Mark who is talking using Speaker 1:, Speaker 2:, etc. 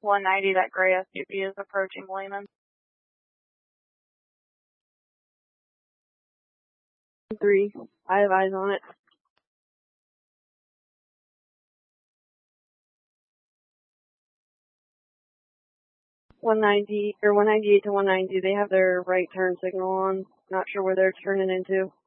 Speaker 1: 190, that gray SUV is approaching Lehman. 3, I have eyes on it. 190 or 198 to 190, they have their right turn signal on. Not sure where they're turning into.